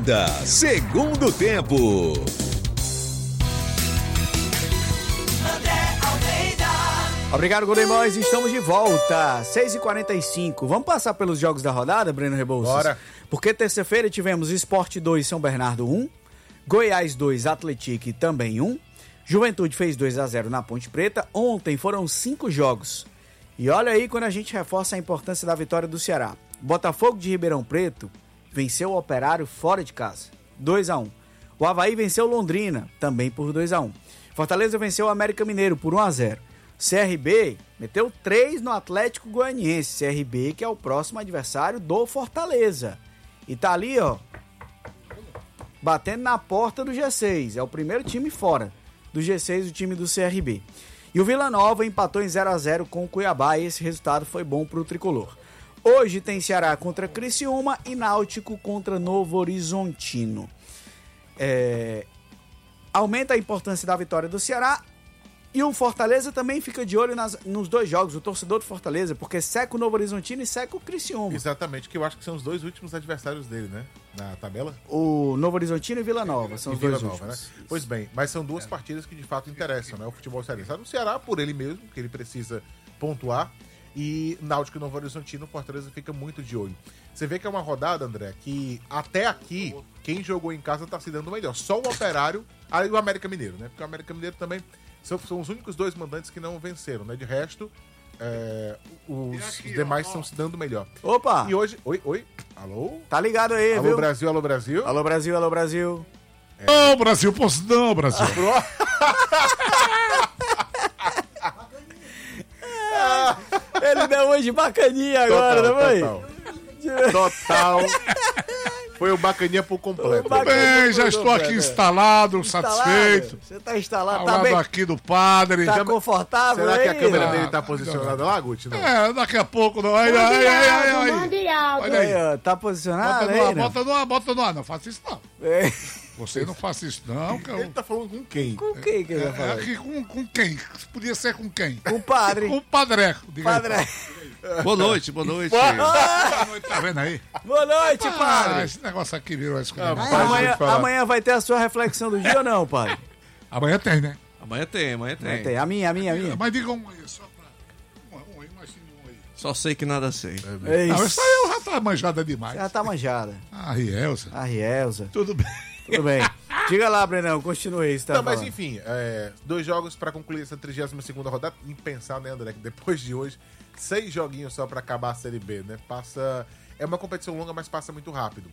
Rodada, segundo tempo. Obrigado, Golden Boys. Estamos de volta. 6h45. Vamos passar pelos jogos da rodada, Breno Rebouças? Bora. Porque terça-feira tivemos Sport 2, São Bernardo 1. Goiás 2, Atlético também 1. Juventude fez 2-0 na Ponte Preta. Ontem foram 5 jogos. E olha aí quando a gente reforça a importância da vitória do Ceará. Botafogo de Ribeirão Preto venceu o Operário fora de casa, 2-1. O Avaí venceu Londrina, também por 2-1. Fortaleza venceu o América Mineiro por 1-0. CRB meteu 3 no Atlético Goianiense. CRB que é o próximo adversário do Fortaleza. E tá ali, ó, batendo na porta do G6. É o primeiro time fora do G6, o time do CRB. E o Vila Nova empatou em 0-0 com o Cuiabá e esse resultado foi bom pro tricolor. Hoje tem Ceará contra Criciúma e Náutico contra Novo Horizontino. Aumenta a importância da vitória do Ceará. E o Fortaleza também fica de olho nos 2 jogos, o torcedor do Fortaleza, porque seca o Novo Horizontino e seca o Criciúma. Exatamente, que eu acho que são os 2 últimos adversários dele, né? Na tabela. O Novo Horizontino e Vila Nova são os 2 últimos. Né? Pois bem, mas são 2 partidas que de fato interessam, né? O futebol cearense. No Ceará, por ele mesmo, que ele precisa pontuar, e Náutico e Novo Horizontino, o Fortaleza fica muito de olho. Você vê que é uma rodada, André, que até aqui, quem jogou em casa tá se dando melhor. Só o Operário, aí o América Mineiro, né? Porque o América Mineiro também são os únicos 2 mandantes que não venceram, né? De resto, os demais estão se dando melhor. Opa! E hoje... Oi? Alô? Tá ligado aí, alô, viu? Brasil, alô, Brasil? Alô, Brasil, alô, Brasil. Não, Brasil, posso não, Brasil. Ele deu hoje bacaninha agora, não foi? Total. Foi o bacaninha por completo. Bem, já estou aqui instalado, satisfeito. Você tá instalado, Ao tá lado bem? aqui do padre. Tá confortável Será aí? que a câmera dele tá posicionada lá, Guti? Não. Daqui a pouco não. Ai. Olha aí. Aí, ó, tá posicionado aí, né? Bota no ar, não faça isso não. É. Você não faça isso não, que eu... Ele tá falando com quem? Com quem que ele vai falar? Aqui com quem? Podia ser com quem? Com o padre. Com o padreco. Diga aí, Padre. Boa noite, boa noite. Boa noite, tá vendo aí? Boa noite, padre. Esse negócio aqui virou a escolha. Amanhã vai ter a sua reflexão do dia ou não, padre? Amanhã tem, né? Amanhã tem. Vai ter. A minha. Mas diga um aí, só pra... Um aí, mais um aí. Só sei que nada sei. É Não, isso. essa aí já tá manjada demais. Já tá manjada. A Rielza. A Rielza. Tudo bem. Tudo bem. Diga lá, Brenão, continue aí. Não, mas enfim, 2 jogos pra concluir essa 32ª rodada. Em pensar, né, André, que depois de hoje, 6 joguinhos só pra acabar a Série B, né? É uma competição longa, mas passa muito rápido.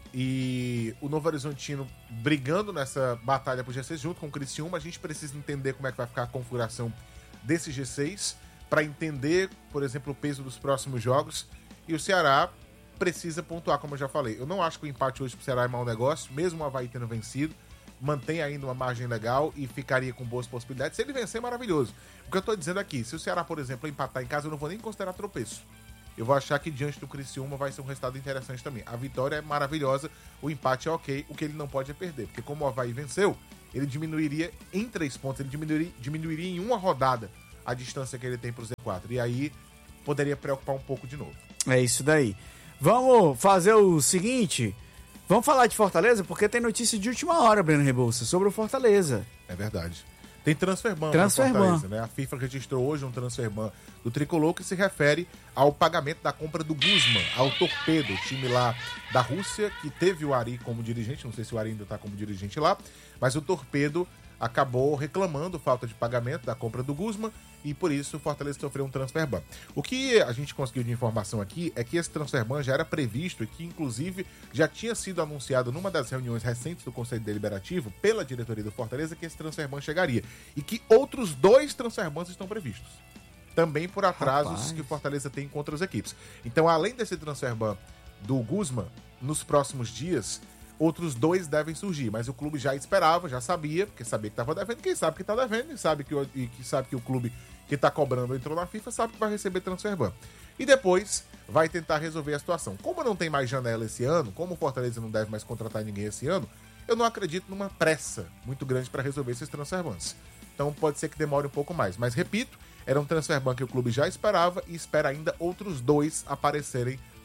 E o Novo Horizontino brigando nessa batalha pro G6 junto com o Criciúma. A gente precisa entender como é que vai ficar a configuração desse G6 pra entender, por exemplo, o peso dos próximos jogos. E o Ceará precisa pontuar, como eu já falei. Eu não acho que o empate hoje pro Ceará é mau negócio, mesmo o Avaí tendo vencido. Mantém ainda uma margem legal e ficaria com boas possibilidades. Se ele vencer, maravilhoso. O que eu tô dizendo aqui, se o Ceará, por exemplo, empatar em casa, eu não vou nem considerar tropeço. Eu vou achar que diante do Criciúma vai ser um resultado interessante também. A vitória é maravilhosa, o empate é ok, o que ele não pode é perder. Porque como o Avaí venceu, ele diminuiria em 3 pontos, ele diminuiria em uma rodada a distância que ele tem pro Z4. E aí poderia preocupar um pouco de novo. É isso daí. Vamos fazer o seguinte, vamos falar de Fortaleza, porque tem notícia de última hora, Breno Rebouças, sobre o Fortaleza. É verdade. Tem transferban. Né? A FIFA registrou hoje um transferban do Tricolor que se refere ao pagamento da compra do Guzman, ao Torpedo, time lá da Rússia, que teve o Ari como dirigente, não sei se o Ari ainda está como dirigente lá, mas o Torpedo acabou reclamando falta de pagamento da compra do Guzman e por isso o Fortaleza sofreu um transferban. O que a gente conseguiu de informação aqui é que esse transferban já era previsto e que inclusive já tinha sido anunciado numa das reuniões recentes do Conselho Deliberativo pela diretoria do Fortaleza que esse transferban chegaria e que outros 2 transferbans estão previstos. Também por atrasos que o Fortaleza tem com outras equipes. Então, além desse transferban do Guzman, nos próximos dias, outros 2 devem surgir, mas o clube já esperava, já sabia, porque sabia que estava devendo, quem sabe que está devendo, e sabe que o clube que está cobrando entrou na FIFA, sabe que vai receber transferban. E depois vai tentar resolver a situação. Como não tem mais janela esse ano, como o Fortaleza não deve mais contratar ninguém esse ano, eu não acredito numa pressa muito grande para resolver esses transferbans. Então pode ser que demore um pouco mais. Mas repito, era um transferban que o clube já esperava e espera ainda outros 2 aparecerem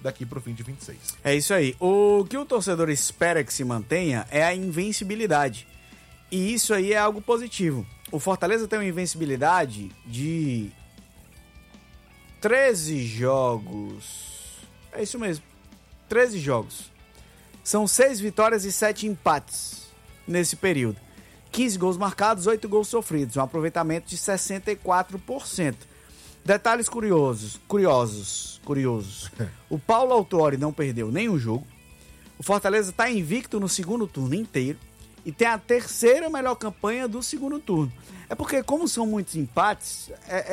daqui pro fim de 26. É isso aí. O que o torcedor espera que se mantenha é a invencibilidade. E isso aí é algo positivo. O Fortaleza tem uma invencibilidade de 13 jogos. É isso mesmo. 13 jogos. São 6 vitórias e 7 empates nesse período. 15 gols marcados, 8 gols sofridos. Um aproveitamento de 64%. Detalhes curiosos. O Paulo Autuori não perdeu nenhum jogo. O Fortaleza está invicto no segundo turno inteiro. E tem a terceira melhor campanha do segundo turno. É porque, como são muitos empates,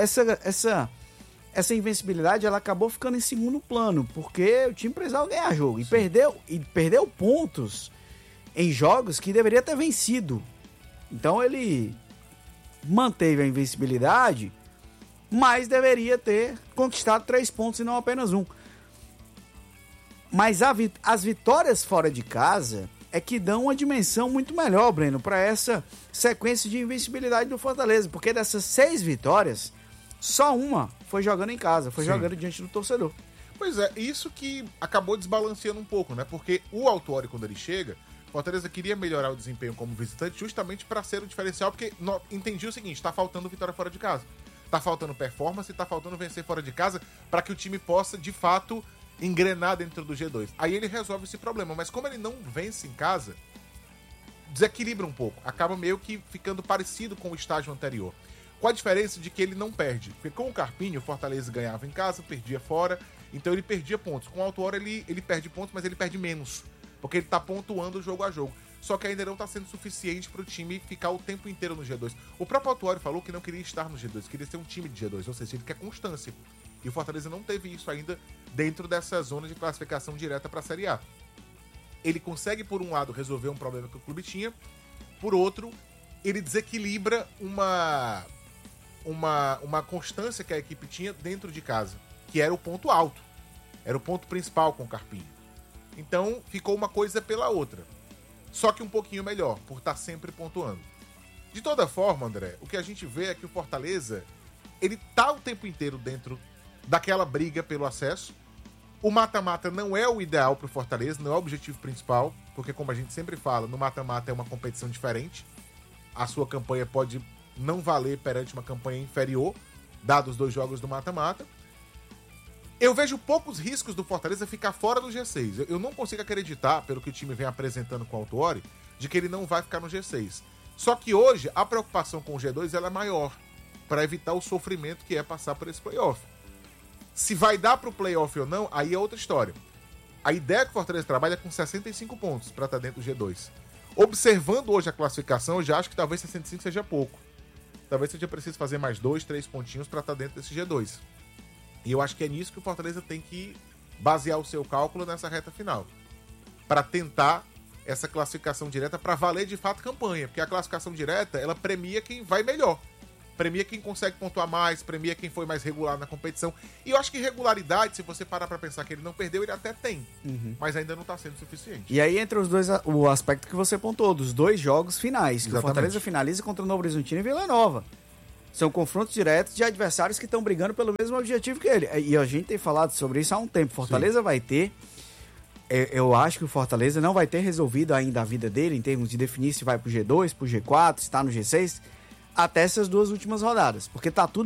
essa invencibilidade ela acabou ficando em segundo plano. Porque o time precisava ganhar jogo. E perdeu pontos em jogos que deveria ter vencido. Então ele manteve a invencibilidade, mas deveria ter conquistado 3 pontos e não apenas 1. Mas as vitórias fora de casa é que dão uma dimensão muito melhor, Breno, para essa sequência de invencibilidade do Fortaleza. Porque dessas 6 vitórias, só uma foi jogando em casa, foi jogando diante do torcedor. Pois é, isso que acabou desbalanceando um pouco, né? Porque o Autuori, quando ele chega, Fortaleza queria melhorar o desempenho como visitante justamente para ser o diferencial, porque entendi o seguinte, tá faltando vitória fora de casa. Tá faltando performance, tá faltando vencer fora de casa para que o time possa, de fato, engrenar dentro do G2. Aí ele resolve esse problema, mas como ele não vence em casa, desequilibra um pouco. Acaba meio que ficando parecido com o estágio anterior. Com a diferença de que ele não perde. Porque com o Carpini, o Fortaleza ganhava em casa, perdia fora, então ele perdia pontos. Com o Autuori, ele perde pontos, mas ele perde menos. Porque ele tá pontuando jogo a jogo. Só que ainda não tá sendo suficiente pro time ficar o tempo inteiro no G2. O próprio Autuori falou que não queria estar no G2, queria ser um time de G2, ou seja, ele quer constância. E o Fortaleza não teve isso ainda dentro dessa zona de classificação direta pra Série A. Ele consegue, por um lado, resolver um problema que o clube tinha, por outro, ele desequilibra uma constância que a equipe tinha dentro de casa, que era o ponto alto, era o ponto principal com o Carpini. Então, ficou uma coisa pela outra. Só que um pouquinho melhor, por estar sempre pontuando. De toda forma, André, o que a gente vê é que o Fortaleza, ele tá o tempo inteiro dentro daquela briga pelo acesso. O mata-mata não é o ideal pro Fortaleza, não é o objetivo principal, porque como a gente sempre fala, no mata-mata é uma competição diferente. A sua campanha pode não valer perante uma campanha inferior, dados os 2 jogos do mata-mata. Eu vejo poucos riscos do Fortaleza ficar fora do G6. Eu não consigo acreditar, pelo que o time vem apresentando com o Autuori, de que ele não vai ficar no G6. Só que hoje, a preocupação com o G2 ela é maior, para evitar o sofrimento que é passar por esse playoff. Se vai dar pro playoff ou não, aí é outra história. A ideia é que o Fortaleza trabalha com 65 pontos para estar dentro do G2. Observando hoje a classificação, eu já acho que talvez 65 seja pouco. Talvez seja preciso fazer mais 2, 3 pontinhos para estar dentro desse G2. E eu acho que é nisso que o Fortaleza tem que basear o seu cálculo nessa reta final. Para tentar essa classificação direta para valer de fato campanha. Porque a classificação direta, ela premia quem vai melhor. Premia quem consegue pontuar mais, premia quem foi mais regular na competição. E eu acho que regularidade, se você parar para pensar que ele não perdeu, ele até tem. Mas ainda não está sendo suficiente. E aí entra os dois, o aspecto que você pontuou, dos 2 jogos finais. Que o Fortaleza finaliza contra o Novo Horizontino e Vila Nova. São confrontos diretos de adversários que estão brigando pelo mesmo objetivo que ele. E a gente tem falado sobre isso há um tempo. Fortaleza vai ter... Eu acho que o Fortaleza não vai ter resolvido ainda a vida dele em termos de definir se vai pro G2, pro G4, se tá no G6, até essas 2 últimas rodadas. Porque tá tudo